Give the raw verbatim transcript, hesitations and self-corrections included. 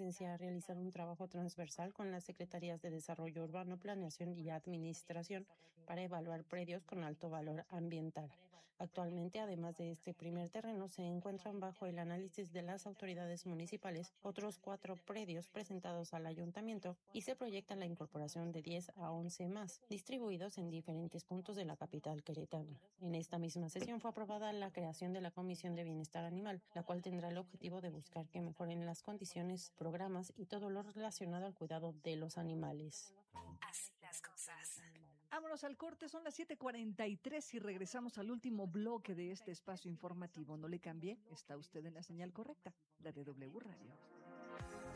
esencia a realizar un trabajo transversal con las Secretarías de Desarrollo Urbano, Planeación y Administración para evaluar predios con alto valor ambiental. Actualmente, además de este primer terreno, se encuentran bajo el análisis de las autoridades municipales otros cuatro predios presentados al ayuntamiento y se proyecta la incorporación de diez a once más, distribuidos en diferentes puntos de la capital queretana. En esta misma sesión fue aprobada la creación de la Comisión de Bienestar Animal, la cual tendrá el objetivo de buscar que mejoren las condiciones, programas y todo lo relacionado al cuidado de los animales. Así las cosas. Vámonos al corte, son las siete cuarenta y tres y regresamos al último bloque de este espacio informativo. No le cambie, está usted en la señal correcta, la de W Radio.